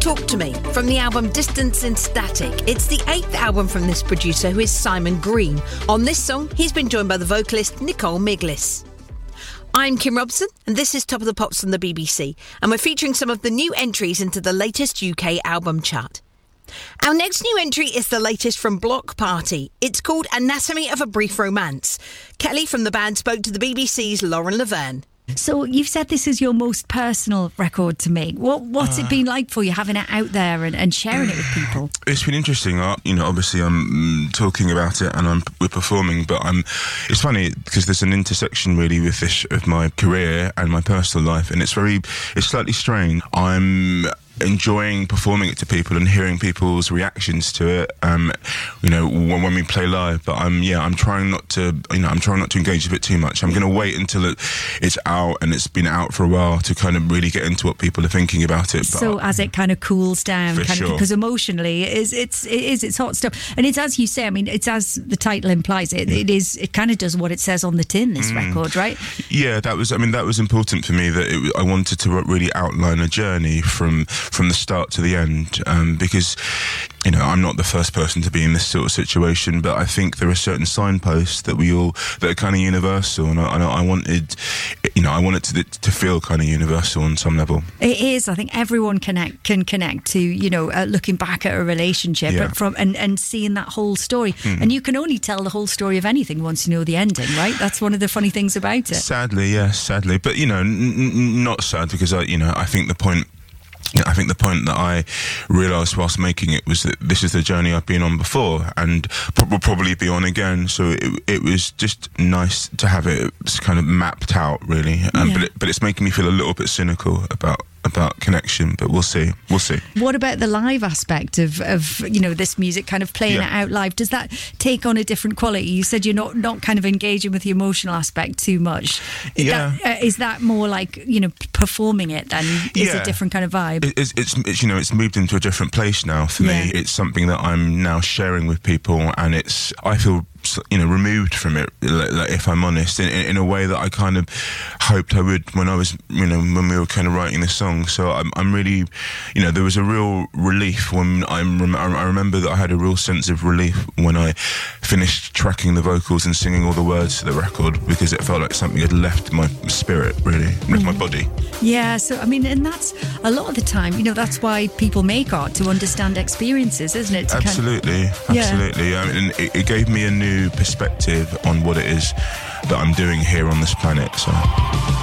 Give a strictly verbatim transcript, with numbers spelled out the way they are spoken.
Talk to Me from the album Distance and Static. It's the eighth album from this producer, who is Simon Green. On this song, he's been joined by the vocalist Nicole Miglis. I'm Kim Robson, and this is Top of the Pops from the B B C, and we're featuring some of the new entries into the latest U K album chart. Our next new entry is the latest from Block Party. It's called Anatomy of a Brief Romance. Kelly from the band spoke to the B B C's Lauren Laverne. So you've said this is your most personal record to make. What What's uh, it been like for you, having it out there and, and sharing it with people? It's been interesting. Uh, you know, obviously I'm talking about it and I'm we're performing, but I'm. It's funny because there's an intersection really with this of my career and my personal life, and it's very, it's slightly strange. I'm enjoying performing it to people and hearing people's reactions to it, um, you know, when, when we play live. But I'm, yeah, I'm trying not to, you know, I'm trying not to engage with it too much. I'm going to wait until it, it's out and it's been out for a while to kind of really get into what people are thinking about it. But so as it kind of cools down, for kind sure. of, because emotionally it is, it's, it is, it's hot stuff. And it's, as you say, I mean, it's as the title implies, it, it is, it kind of does what it says on the tin, this mm. record, right? Yeah, that was, I mean, that was important for me, that it, I wanted to really outline a journey from, from the start to the end, um, because, you know, I'm not the first person to be in this sort of situation, but I think there are certain signposts that we all, that are kind of universal, and I, and I wanted, you know, I wanted to, to feel kind of universal on some level. It is. I think everyone connect can connect to, you know, uh, looking back at a relationship yeah. from and, and seeing that whole story. Mm-hmm. And you can only tell the whole story of anything once you know the ending, right? That's one of the funny things about it. Sadly, yes, sadly. But, you know, n- n- not sad, because, I, you know, I think the point I think the point that I realised whilst making it was that this is the journey I've been on before and will probably be on again. So it, it was just nice to have it kind of mapped out, really. Um, yeah. But it, but it's making me feel a little bit cynical about about connection. But we'll see. We'll see. What about the live aspect of, of you know, this music, kind of playing yeah. it out live? Does that take on a different quality? You said you're not, not kind of engaging with the emotional aspect too much. Yeah. That, uh, is that more like, you know, performing it then? Is yeah. a different kind of vibe? It, it's, it's, it's, you know, it's moved into a different place now for yeah. me. It's something that I'm now sharing with people, and it's, I feel, you know, removed from it, like, if I'm honest, in, in a way that I kind of hoped I would when I was, you know, when we were kind of writing this song. So I'm, I'm really, you know, there was a real relief when I'm, I remember that I had a real sense of relief when I finished tracking the vocals and singing all the words to the record, because it felt like something had left my spirit, really, left mm. my body. Yeah, so I mean, and that's a lot of the time, you know, that's why people make art, to understand experiences, isn't it? To Absolutely, kind of, absolutely. Yeah. I mean, it, it gave me a new perspective on what it is that I'm doing here on this planet. So.